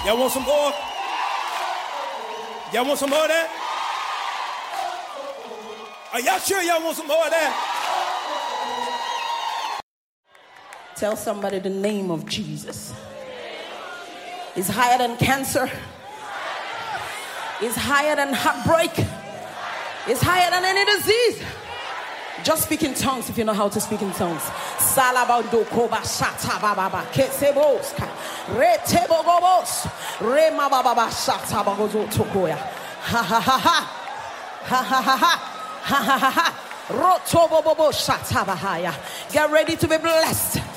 Y'all want some more? Y'all want some more of that? Are y'all sure y'all want some more of that? Tell somebody the name of Jesus. It's higher than cancer. It's higher than heartbreak. It's higher than any disease. Just speak in tongues if you know how to speak in tongues. Salabando koba shata baba keseboska retebogobos rema baba shata bagozo tokoya ha ha ha ha ha ha ha ha ha ha ha rotobobobo shata bahaya. Get ready to be blessed.